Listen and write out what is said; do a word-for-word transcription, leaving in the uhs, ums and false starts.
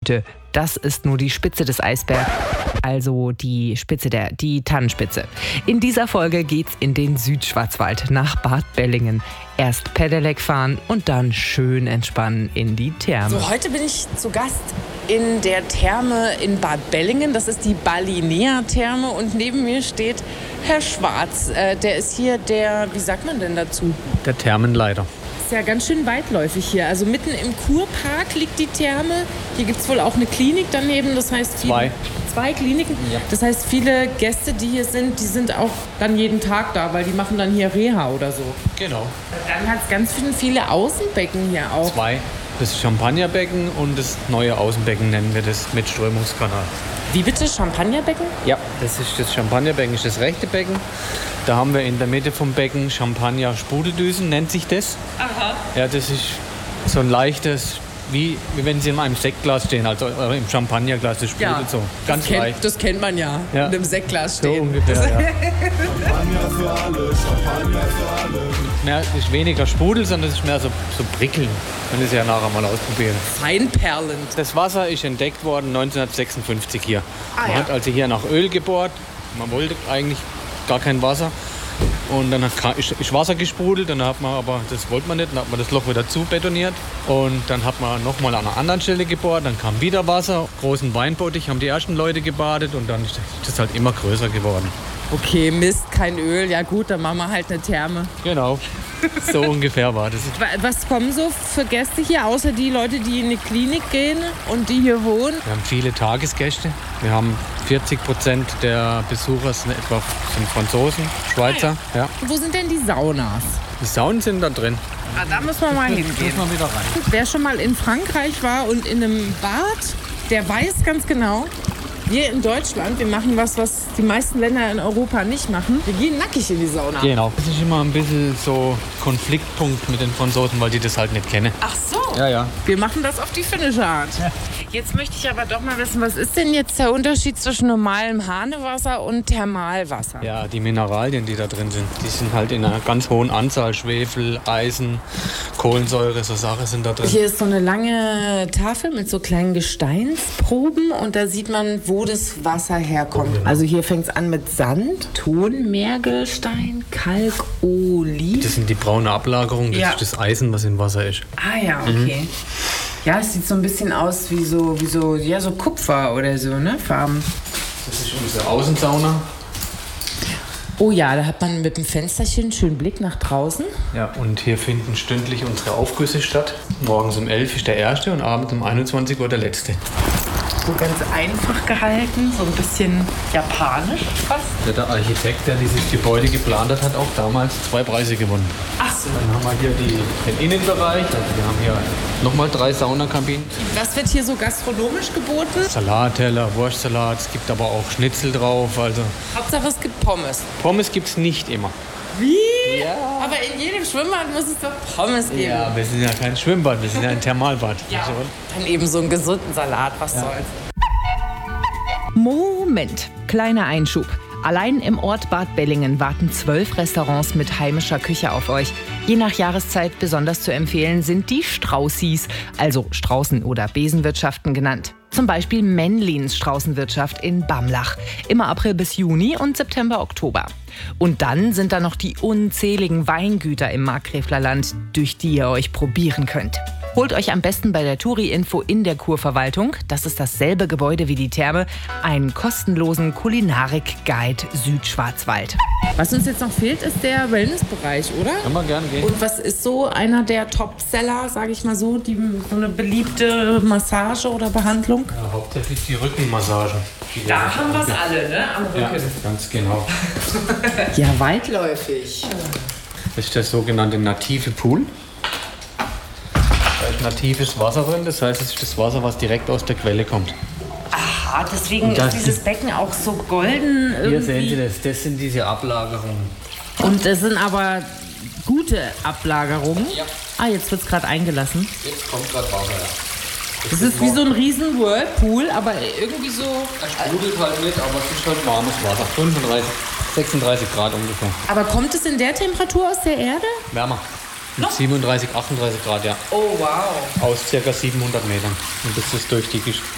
Güte, das ist nur die Spitze des Eisbergs, also die Spitze der, die Tannenspitze. In dieser Folge geht's in den Südschwarzwald nach Bad Bellingen. Erst Pedelec fahren und dann schön entspannen in die Therme. So, heute bin ich zu Gast in der Therme in Bad Bellingen. Das ist die Balinea-Therme und neben mir steht Herr Schwarz. Äh, der ist hier der, wie sagt man denn dazu? Der Thermenleiter. Ist ja ganz schön weitläufig hier. Also mitten im Kurpark liegt die Therme. Hier gibt es wohl auch eine Klinik daneben. Das heißt viele, Zwei. Zwei Kliniken. Ja. Das heißt, viele Gäste, die hier sind, die sind auch dann jeden Tag da, weil die machen dann hier Reha oder so. Genau. Dann hat es ganz viele, viele Außenbecken hier auch. Zwei. Das Champagnerbecken und das neue Außenbecken nennen wir das mit Strömungskanal. Wie bitte? Champagnerbecken? Ja, das ist das Champagnerbecken, ist das rechte Becken. Da haben wir in der Mitte vom Becken Champagner-Sprudeldüsen, nennt sich das. Aha. Ja, das ist so ein leichtes, wie, wie wenn sie in einem Sektglas stehen, also äh, im Champagnerglas, das sprudelt Ja, so. Ganz das kennt, leicht. das kennt man ja, Ja. in einem Sektglas So stehen. ungefähr, ja. Champagner für alle, Champagner für alle. Mehr, das ist weniger Sprudel, sondern es ist mehr so, so prickeln. Man das ja nachher mal ausprobieren. Feinperlend. Das Wasser ist entdeckt worden neunzehnhundertsechsundfünfzig hier. Ah, man ja. hat also hier nach Öl gebohrt. Man wollte eigentlich gar kein Wasser. Und dann hat, ist, ist Wasser gesprudelt. Dann hat man aber, das wollte man nicht, dann hat man das Loch wieder zu betoniert. Und dann hat man nochmal an einer anderen Stelle gebohrt. Dann kam wieder Wasser. Großen Weinbottich haben die ersten Leute gebadet. Und dann ist das halt immer größer geworden. Okay, Mist, kein Öl. Ja gut, dann machen wir halt eine Therme. Genau. So ungefähr war das. Wa- Was kommen so für Gäste hier, außer die Leute, die in eine Klinik gehen und die hier wohnen? Wir haben viele Tagesgäste. Wir haben vierzig Prozent der Besucher sind etwa sind Franzosen, Schweizer. Ja. Wo sind denn die Saunas? Die Saunen sind da drin. Ah, da muss man mal hingehen. Muss man wieder rein. Wer schon mal in Frankreich war und in einem Bad, der weiß ganz genau, wir in Deutschland, wir machen was, was die meisten Länder in Europa nicht machen. Wir gehen nackig in die Sauna. Genau. Das ist immer ein bisschen so Konfliktpunkt mit den Franzosen, weil die das halt nicht kennen. Ach so. Ja, ja. Wir machen das auf die finnische Art. Jetzt möchte ich aber doch mal wissen, was ist denn jetzt der Unterschied zwischen normalem Hahnewasser und Thermalwasser? Ja, die Mineralien, die da drin sind, die sind halt in einer ganz hohen Anzahl. Schwefel, Eisen, Kohlensäure, so Sachen sind da drin. Hier ist so eine lange Tafel mit so kleinen Gesteinsproben und da sieht man, wo das Wasser herkommt. Also hier fängt es an mit Sand, Ton, Meergestein, Kalk, Olivin. Das sind die braune Ablagerung, das Ja. ist das Eisen, was im Wasser ist. Ah ja, okay. Ja, es sieht so ein bisschen aus wie so, wie so, ja, so Kupfer oder so, ne? Farben. Das ist unsere Außensauna. Oh ja, da hat man mit dem Fensterchen einen schönen Blick nach draußen. Ja, und hier finden stündlich unsere Aufgüsse statt. Morgens um elf ist der erste und abends um einundzwanzig Uhr der letzte. So ganz einfach gehalten, so ein bisschen japanisch fast. Ja, der Architekt, der dieses Gebäude geplant hat, hat auch damals zwei Preise gewonnen. Ach so. Dann haben wir hier die, den Innenbereich, also wir haben hier nochmal drei Saunakabinen. Was wird hier so gastronomisch geboten? Salatteller, Wurstsalat, es gibt aber auch Schnitzel drauf. Also Hauptsache es gibt Pommes. Pommes gibt es nicht immer. Wie? Ja. Aber in jedem Schwimmbad muss es doch Pommes geben. Ja, wir sind ja kein Schwimmbad, wir sind ja ein Thermalbad. Ja, dann eben so einen gesunden Salat, was soll's. Moment, kleiner Einschub. Allein im Ort Bad Bellingen warten zwölf Restaurants mit heimischer Küche auf euch. Je nach Jahreszeit besonders zu empfehlen sind die Straußis, also Straußen- oder Besenwirtschaften genannt. Zum Beispiel Männlins Straußenwirtschaft in Bamlach. Immer April bis Juni und September, Oktober. Und dann sind da noch die unzähligen Weingüter im Markgräflerland, durch die ihr euch probieren könnt. Holt euch am besten bei der Touri-Info in der Kurverwaltung, das ist dasselbe Gebäude wie die Therme, einen kostenlosen Kulinarik-Guide Südschwarzwald. Was uns jetzt noch fehlt, ist der Wellnessbereich, oder? Kann man gerne gehen. Und was ist so einer der Topseller, sage ich mal so, die, so eine beliebte Massage oder Behandlung? Ja, hauptsächlich die Rückenmassage. Die Da haben wir es alle, ne? Am Ja, Rücken. ganz genau. Ja, weitläufig. Das ist der sogenannte native Pool. Da ist natives Wasser drin, das heißt, es ist das Wasser, was direkt aus der Quelle kommt. Aha, deswegen Und das- ist dieses Becken auch so golden irgendwie. Hier sehen Sie das, das sind diese Ablagerungen. Und das sind aber gute Ablagerungen. Ja. Ah, jetzt wird es gerade eingelassen. Jetzt kommt gerade Wasser, ja. Das ist wie so ein riesen Whirlpool, aber irgendwie so... Es sprudelt halt nicht, aber es ist halt warmes Wasser. fünfunddreißig, sechsunddreißig Grad ungefähr. Aber kommt es in der Temperatur aus der Erde? Wärmer. Mit siebenunddreißig, achtunddreißig Grad, ja. Oh, wow. Aus circa siebenhundert Metern. Und das ist durch die Gesch-